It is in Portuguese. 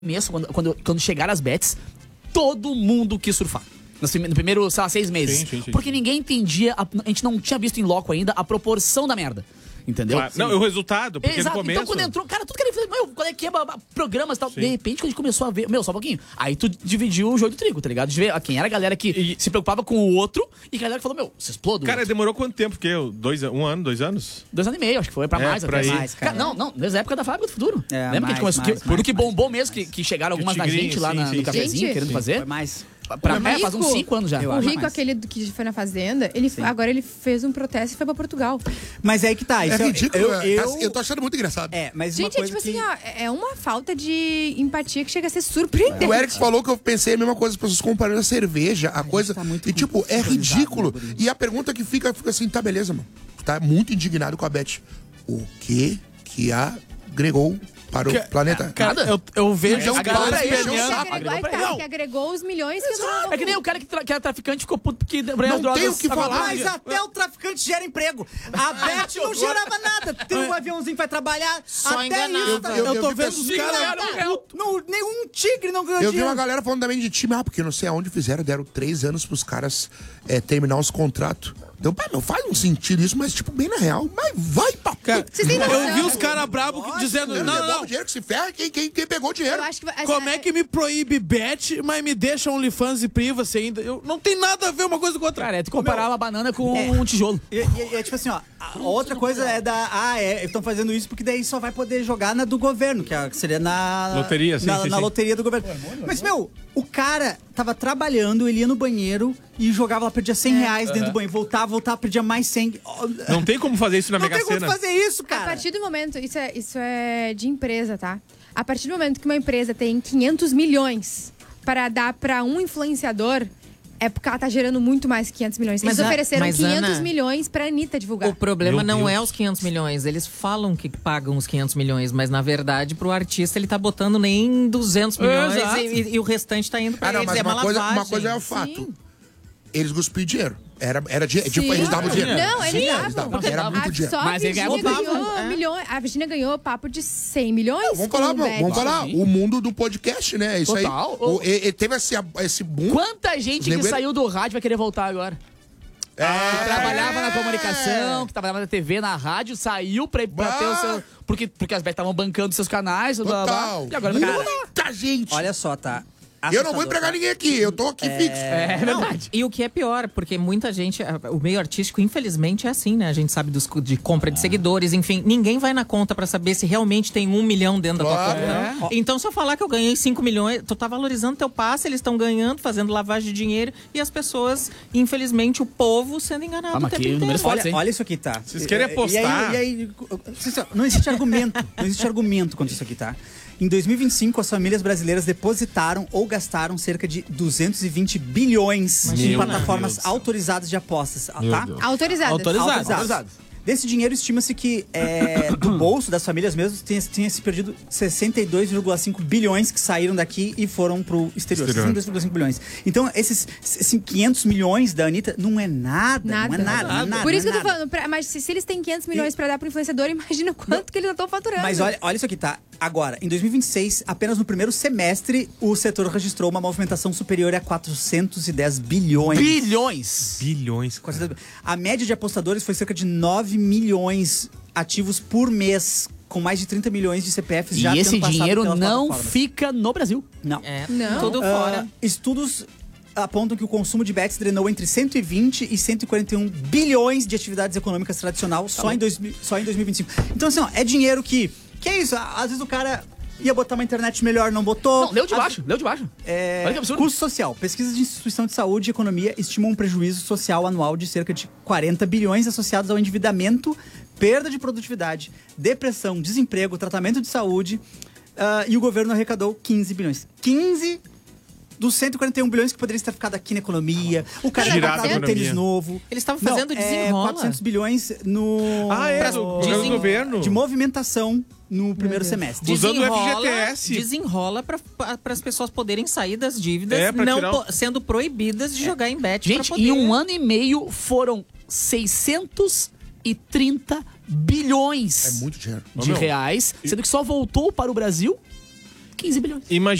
começo, quando chegaram as bets, todo mundo quis surfar. No primeiro, sei lá, 6 meses. Sim. Porque ninguém entendia, a gente não tinha visto em loco ainda a proporção da merda. Entendeu? Claro. Não, o resultado, porque exato. no começo... Então quando entrou, cara, tudo que ele fez, qual é que é programas e tal. Sim. De repente, quando a gente começou a ver, só um pouquinho. Aí tu dividiu o joio do trigo, tá ligado? De ver quem era a galera que se preocupava com o outro e a galera que falou, você explode. Cara, demorou quanto tempo? Porque 1 ano, 2 anos? 2 anos e meio, acho que foi pra mais. Pra até. mais, cara. Não, desde a época da Fábrica do Futuro. Lembra que a gente começou? O que bombou mesmo, que chegaram algumas da gente lá no cafezinho querendo fazer. Foi mais. Faz uns 5 anos já. O Rico, aquele que foi na Fazenda, agora ele fez um protesto e foi pra Portugal. Mas é aí que tá. Isso é ridículo. Eu tô achando muito engraçado. Mas gente, uma coisa assim, ó, é uma falta de empatia que chega a ser surpreendente. O Eric falou que eu pensei a mesma coisa, as pessoas comparando a cerveja, a coisa. Tá muito é ridículo. E a pergunta que fica assim, tá, beleza, mano. Tá muito indignado com a Beth. O que agregou para o planeta? Cara, eu vejo os caras que agregou os milhões que é que nem o cara que era traficante ficou puto porque não drogas. Tem o que falar. Mas até o traficante gera emprego. A Beth não gerava nada. Tem um aviãozinho que vai trabalhar. Só até enganava. isso. Eu tô vendo os caras. Nenhum tigre não ganhou Eu dinheiro. vi uma galera falando também de time, porque não sei aonde fizeram, deram 3 anos pros caras terminar os contratos. Então, não faz um sentido isso, mas tipo, bem na real, mas vai pra cara, eu vi os caras bravos dizendo, não. O dinheiro que se ferra, quem pegou o dinheiro. Eu acho que, como é que me proíbe bet, mas me deixa OnlyFans e privacy ainda? Não tem nada a ver uma coisa com outra. Cara, tu comparar uma banana com um tijolo. É tipo assim, ó, a outra coisa é estão fazendo isso porque daí só vai poder jogar na do governo, que seria na loteria, na loteria do governo. Mas, o cara tava trabalhando, ele ia no banheiro e jogava lá, perdia 100 reais dentro do banheiro, voltava, perdia mais 100. Não tem como fazer isso na Mega Sena. Não tem como fazer isso, cara. A partir do momento, isso é de empresa, tá? A partir do momento que uma empresa tem 500 milhões para dar para um influenciador, é porque ela tá gerando muito mais que 500 milhões. Eles ofereceram 500 Ana, milhões pra Anitta divulgar. O problema não é os 500 milhões. Eles falam que pagam os 500 milhões, mas na verdade pro artista ele tá botando nem 200 milhões e o restante tá indo pra eles. Mas uma coisa é o fato. Sim. Eles cuspiam dinheiro. Era dinheiro. Eles davam dinheiro. Não, eles davam. Era muito dinheiro. Só mas a Virgínia ganhou milhões. A Virgínia ganhou papo de 100 milhões. Vamos falar. O mundo do podcast, né? Isso total. aí. Teve esse boom. Quanta gente que saiu do rádio vai querer voltar agora? Que trabalhava na comunicação, que trabalhava na TV, na rádio, saiu pra ter o seu... Porque as bets estavam bancando seus canais. Total. E agora muita gente. Olha só, tá? Eu não vou empregar ninguém aqui, eu tô aqui fixo. É verdade. E o que é pior, porque muita gente, o meio artístico, infelizmente, é assim, né? A gente sabe de compra de seguidores, enfim, ninguém vai na conta pra saber se realmente tem 1 milhão dentro da tua conta. Então, se eu falar que eu ganhei 5 milhões, tu tá valorizando teu passe, eles estão ganhando, fazendo lavagem de dinheiro, e as pessoas, infelizmente, o povo sendo enganado o tempo inteiro. Olha isso aqui, tá? Vocês querem apostar? E aí, não existe argumento contra isso aqui, tá? Em 2025, as famílias brasileiras depositaram ou gastaram cerca de 220 bilhões em plataformas autorizadas de apostas, tá? Autorizadas. Desse dinheiro, estima-se que do bolso das famílias mesmo tenha se perdido 62,5 bilhões que saíram daqui e foram pro exterior. 62,5 bilhões. Então, esses 500 milhões da Anitta não é nada. Não é nada. Por isso que eu tô falando, mas se eles têm 500 milhões pra dar pro influenciador, imagina quanto que eles estão faturando. Mas olha isso aqui, tá? Agora, em 2026, apenas no primeiro semestre, o setor registrou uma movimentação superior a 410 bilhões. Bilhões, cara. A média de apostadores foi cerca de 9 milhões ativos por mês, com mais de 30 milhões de CPFs já tendo passado pelas plataformas. E esse dinheiro não fica no Brasil. Não. Não. Tudo fora. Estudos apontam que o consumo de bets drenou entre 120 e 141 bilhões de atividades econômicas tradicional só em 2025. Então, assim, é dinheiro que é isso? Às vezes o cara ia botar uma internet melhor, não botou. Não, leu de baixo. Olha que absurdo. Custo social. Pesquisas de instituição de saúde e economia estimam um prejuízo social anual de cerca de 40 bilhões associados ao endividamento, perda de produtividade, depressão, desemprego, tratamento de saúde, e o governo arrecadou 15 bilhões. 15 dos 141 bilhões que poderiam ter ficado aqui na economia. O cara ia comprar um tênis novo. Eles estavam fazendo desenrola. 400 bilhões no do governo. de movimentação no primeiro semestre. Usando o FGTS. Desenrola para as pessoas poderem sair das dívidas, sendo proibidas de jogar em bet. Gente, em 1 ano e meio foram 630 bilhões É muito dinheiro. de reais, sendo que só voltou para o Brasil 15 bilhões. Imagina